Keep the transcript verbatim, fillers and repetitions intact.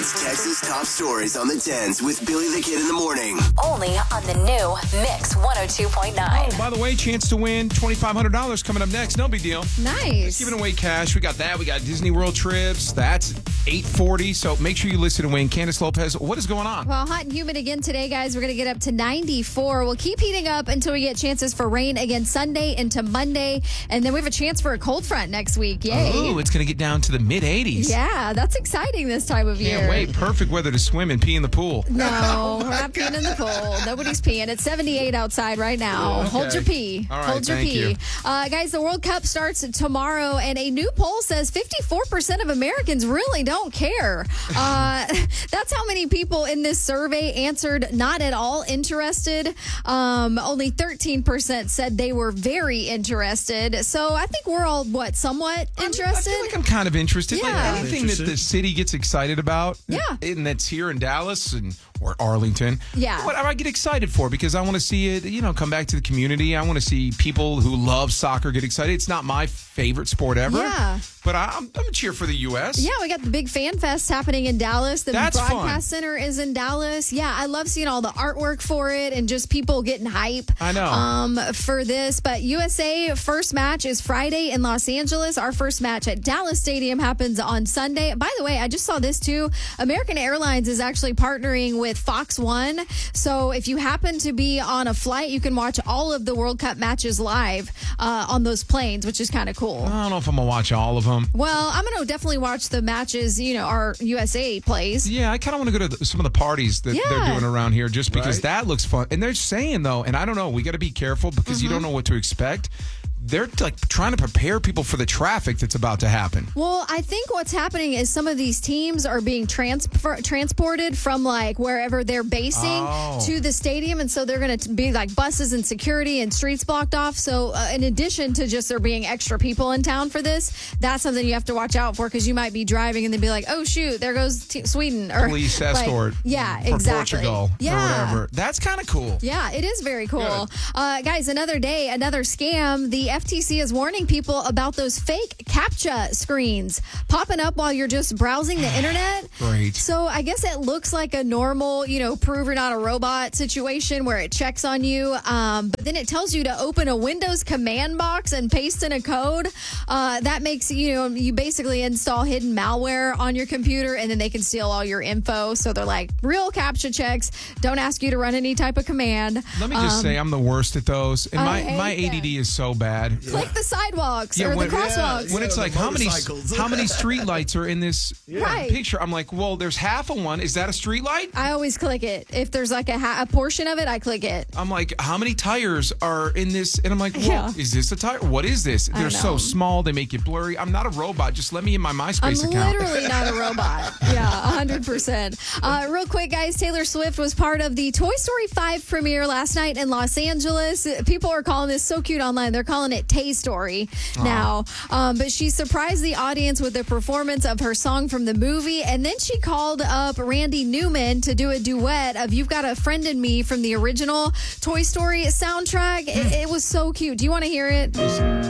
It's Texas Top Stories on the tens with Billy the Kid in the morning. Only on the new Mix one oh two point nine. Oh, by the way, chance to win twenty-five hundred dollars coming up next. No big deal. Nice. Giving away cash. We got that. We got Disney World trips. That's eight forty. So make sure you listen and win. Candace Lopez, what is going on? Well, hot and humid again today, guys. We're going to get up to ninety-four. We'll keep heating up until we get chances for rain again Sunday into Monday. And then we have a chance for a cold front next week. Yay. Oh, it's going to get down to the mid eighties. Yeah, that's exciting this time of year. Can't wait. Perfect weather to swim and pee in the pool. No, we're not peeing in the pool. Nobody's peeing. It's seventy-eight outside right now. Okay. Hold your pee. All right, Hold your thank pee. you. Uh, guys, the World Cup starts tomorrow, and a new poll says fifty-four percent of Americans really don't care. Uh, that's how many people in this survey answered not at all interested. Um, only thirteen percent said they were very interested. So I think we're all, what, somewhat I mean, interested? I feel like I'm kind of interested. Like Yeah. anything that Interested. the city gets excited about. Yeah. And that's here in Dallas and or Arlington. Yeah. What I get excited for because I want to see it, you know, come back to the community. I want to see people who love soccer get excited. It's not my favorite sport ever. Yeah. But I, I'm, I'm a cheer for the U S. Yeah, we got the big fan fest happening in Dallas. The That's broadcast fun. center is in Dallas. Yeah, I love seeing all the artwork for it and just people getting hype. I know. Um, for this, but U S A first match is Friday in Los Angeles. Our first match at Dallas Stadium happens on Sunday. By the way, I just saw this too. American Airlines is actually partnering with Fox One. So if you happen to be on a flight, you can watch all of the World Cup matches live uh, on those planes, which is kind of cool. I don't know if I'm going to watch all of them. Well, I'm going to definitely watch the matches, you know, our U S A plays. Yeah, I kind of want to go to the, some of the parties that Yeah. they're doing around here just because Right. that looks fun. And they're saying, though, and I don't know, we got to be careful because you don't know what to expect. They're like trying to prepare people for the traffic that's about to happen. Well, I think what's happening is some of these teams are being transfer- transported from like wherever they're basing Oh. to the stadium. And so they're going to be like buses and security and streets blocked off. So uh, in addition to just there being extra people in town for this, that's something you have to watch out for because you might be driving and then be like, oh, shoot, there goes t- Sweden. Or Police like, escort. yeah, for exactly. Portugal yeah. or whatever. That's kind of cool. Yeah, it is very cool. Good. Uh, guys, another day, another scam. The F T C is warning people about those fake CAPTCHA screens popping up while you're just browsing the internet. Great. So I guess it looks like a normal, you know, prove you're not a robot situation where it checks on you. Um, but then it tells you to open a Windows command box and paste in a code. Uh, that makes, you know, you basically install hidden malware on your computer and then they can steal all your info. So they're like, real CAPTCHA checks. Don't ask you to run any type of command. Let me just Um, say I'm the worst at those. And I my, hate my A D D them. is so bad. Click the sidewalks Yeah, or when- the crosswalks. When it's Yeah, like the how many motorcycles. how many street lights are in this Right. picture? I'm like, well, there's half of one. Is that a street light? I always click it. If there's like a, ha- a portion of it, I click it. I'm like, how many tires are in this? And I'm like, well, Yeah. is this a tire? What is this? They're so know. small. They make it blurry. I'm not a robot. Just let me in my MySpace I'm account. literally not a robot. Yeah, one hundred percent. Uh, real quick, guys, Taylor Swift was part of the Toy Story five premiere last night in Los Angeles. People are calling this so cute online. They're calling it Tay Story now. Um, but she surprised the audience with the performance of her song from the movie. And then she called up Randy Newman to do a duet of You've Got a Friend in Me from the original Toy Story soundtrack. It, it was so cute. Do you want to hear it?